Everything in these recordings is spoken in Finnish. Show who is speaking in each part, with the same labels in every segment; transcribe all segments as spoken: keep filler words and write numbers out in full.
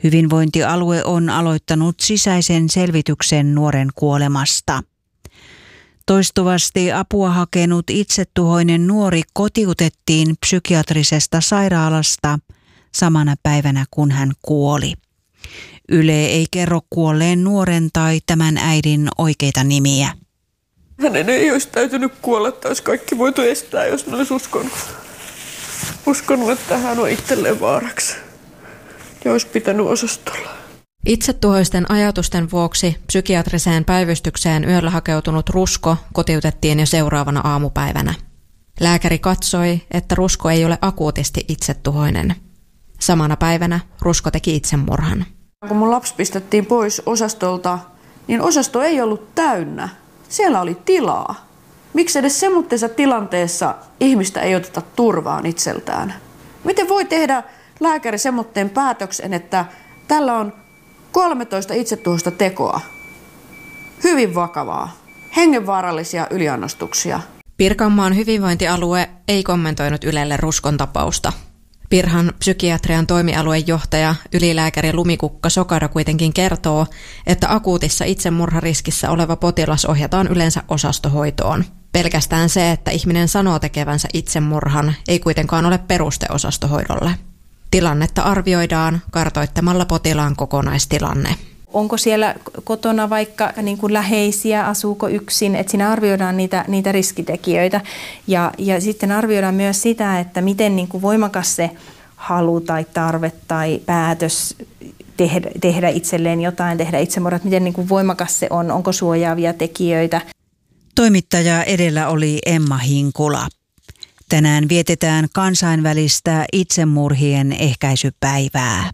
Speaker 1: Hyvinvointialue on aloittanut sisäisen selvityksen nuoren kuolemasta. Toistuvasti apua hakenut itsetuhoinen nuori kotiutettiin psykiatrisesta sairaalasta samana päivänä, kun hän kuoli. Yle ei kerro kuolleen nuoren tai tämän äidin oikeita nimiä.
Speaker 2: Hänen ei olisi täytynyt kuolla, että olisi kaikki voitu estää, jos ne olisi uskonut. Uskonut, että hän on itselleen vaaraksi ja olisi pitänyt osastolla.
Speaker 3: Itsetuhoisten ajatusten vuoksi psykiatriseen päivystykseen yöllä hakeutunut Rusko kotiutettiin jo seuraavana aamupäivänä. Lääkäri katsoi, että Rusko ei ole akuutisti itsetuhoinen. Samana päivänä Rusko teki itsemurhan.
Speaker 2: Kun mun lapsi pistettiin pois osastolta, niin osasto ei ollut täynnä. Siellä oli tilaa. Miksi edes semmoisessa tilanteessa ihmistä ei oteta turvaan itseltään? Miten voi tehdä lääkäri semmoitteen päätöksen, että tällä on kolmetoista itsetuhoista tekoa? Hyvin vakavaa. Hengenvaarallisia yliannostuksia.
Speaker 3: Pirkanmaan hyvinvointialue ei kommentoinut Ylelle Ruskon tapausta. Pirhan psykiatrian toimialueen johtaja, ylilääkäri Lumikukka Sokara kuitenkin kertoo, että akuutissa itsemurhariskissä oleva potilas ohjataan yleensä osastohoitoon. Pelkästään se, että ihminen sanoo tekevänsä itsemurhan, ei kuitenkaan ole peruste osastohoidolle. Tilannetta arvioidaan kartoittamalla potilaan kokonaistilanne.
Speaker 4: Onko siellä kotona vaikka niin kuin läheisiä, asuuko yksin, että siinä arvioidaan niitä, niitä riskitekijöitä. Ja, ja sitten arvioidaan myös sitä, että miten niin kuin voimakas se halu tai tarve tai päätös tehdä, tehdä itselleen jotain, tehdä itsemurhat, miten niin kuin voimakas se on, onko suojaavia tekijöitä.
Speaker 1: Toimittaja edellä oli Emma Hinkula. Tänään vietetään kansainvälistä itsemurhien ehkäisypäivää.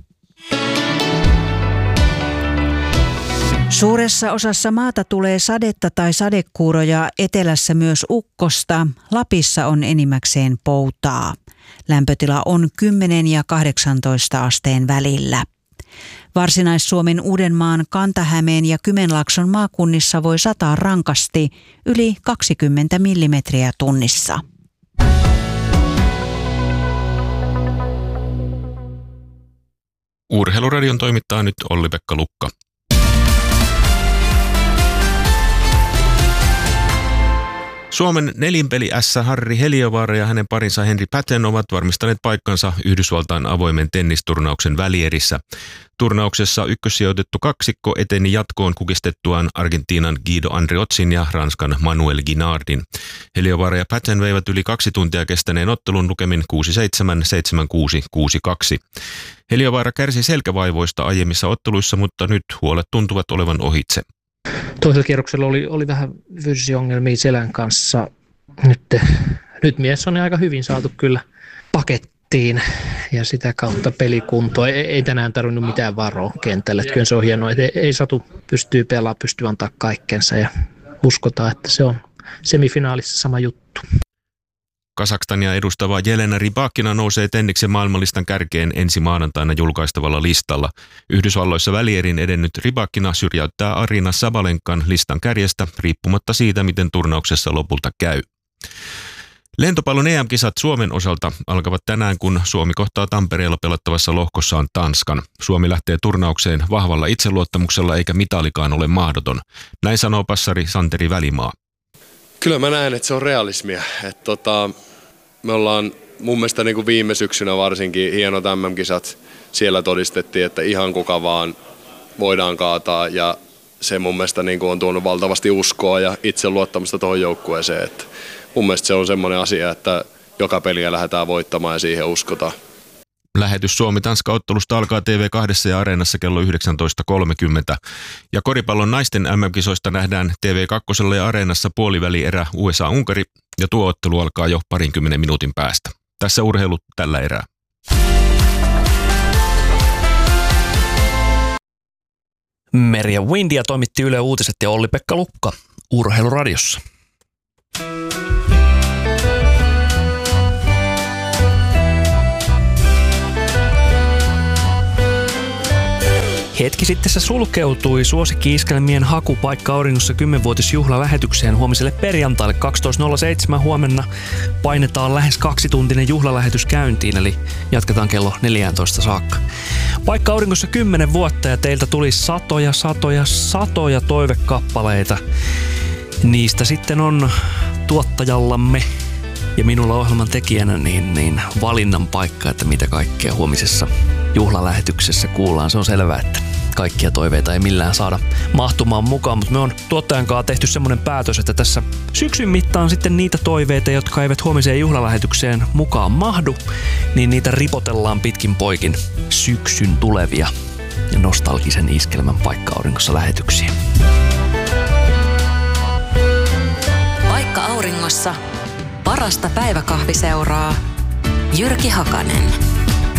Speaker 1: Suuressa osassa maata tulee sadetta tai sadekuuroja, etelässä myös ukkosta. Lapissa on enimmäkseen poutaa. Lämpötila on kymmenen ja kahdeksantoista asteen välillä. Varsinais-Suomen, Uudenmaan, Kanta-Hämeen ja Kymenlaakson maakunnissa voi sataa rankasti yli kaksikymmentä millimetriä tunnissa.
Speaker 5: Urheiluradion toimittaa nyt Olli-Pekka Lukka. Suomen nelinpeli-ässä Harri Heliövaara ja hänen parinsa Henri Patten ovat varmistaneet paikkansa Yhdysvaltain avoimen tennisturnauksen välierissä. Turnauksessa ykkössijoitettu kaksikko eteni jatkoon kukistettuaan Argentiinan Guido Andreotzin ja Ranskan Manuel Guinardin. Heliövaara ja Patten veivät yli kaksi tuntia kestäneen ottelun lukemin kuusi seitsemän, seitsemän kuusi, kuusi kaksi. Heliövaara kärsi selkävaivoista aiemmissa otteluissa, mutta nyt huolet tuntuvat olevan ohitse.
Speaker 6: Toisella kierroksella oli, oli vähän fyysisiä ongelmia selän kanssa. Nyt, nyt mies on aika hyvin saatu kyllä pakettiin ja sitä kautta pelikuntoa. Ei, ei tänään tarvinnut mitään varoa kentälle. Kyllä se on hienoa, että ei, ei Satu pystyy pelaamaan, pystyy antaa kaikkensa ja uskotaan, että se on semifinaalissa sama juttu.
Speaker 5: Kazakstania edustava Jelena Rybakina nousee tenniksen maailmanlistan kärkeen ensi maanantaina julkaistavalla listalla. Yhdysvalloissa välierin edennyt Rybakina syrjäyttää Arina Sabalenkan listan kärjestä riippumatta siitä, miten turnauksessa lopulta käy. Lentopallon E M-kisat Suomen osalta alkavat tänään, kun Suomi kohtaa Tampereella pelattavassa lohkossaan Tanskan. Suomi lähtee turnaukseen vahvalla itseluottamuksella eikä mitalikaan ole mahdoton. Näin sanoo passari Santeri Välimaa.
Speaker 7: Kyllä mä näen, että se on realismia. Että tota, me ollaan mun mielestä niin kuin viime syksynä varsinkin hienot M M-kisat. Siellä todistettiin, että ihan kuka vaan voidaan kaataa ja se mun mielestä niin kuin on tuonut valtavasti uskoa ja itseluottamusta tuohon joukkueeseen. Että mun mielestä se on semmoinen asia, että joka peliä lähdetään voittamaan ja siihen uskotaan.
Speaker 5: Lähetys Suomi-Tanska-ottelusta alkaa T V kaksi ja Areenassa kello yhdeksäntoista kolmekymmentä. Ja koripallon naisten M M-kisoista nähdään T V kaksi ja Areenassa puolivälierä U S A-Unkari ja tuo ottelu alkaa jo parinkymmenen minuutin päästä. Tässä urheilu tällä erää.
Speaker 8: Merja Windia toimitti Yle Uutiset ja Olli-Pekka Lukka Urheiluradiossa. Hetki sitten se sulkeutui suosikki-iskelmien haku Paikka auringossa kymmenvuotisjuhlalähetykseen huomiselle perjantaille kaksitoista nolla seitsemän. Huomenna painetaan lähes kaksituntinen juhlalähetys käyntiin, eli jatketaan kello neljätoista saakka. Paikka auringossa kymmenen vuotta ja teiltä tuli satoja, satoja, satoja toivekappaleita. Niistä sitten on tuottajallamme ja minulla ohjelman tekijänä niin, niin valinnan paikka, että mitä kaikkea huomisessa juhlalähetyksessä kuullaan. Se on selvää, että kaikkia toiveita ei millään saada mahtumaan mukaan, mutta me on tuottajan kanssa tehty semmoinen päätös, että tässä syksyn mittaan sitten niitä toiveita, jotka eivät huomiseen juhlalähetykseen mukaan mahdu, niin niitä ripotellaan pitkin poikin syksyn tulevia ja nostalgisen iskelmän Paikka auringossa lähetyksiä.
Speaker 9: Paikka auringossa parasta päiväkahviseuraa Jyrki Hakanen.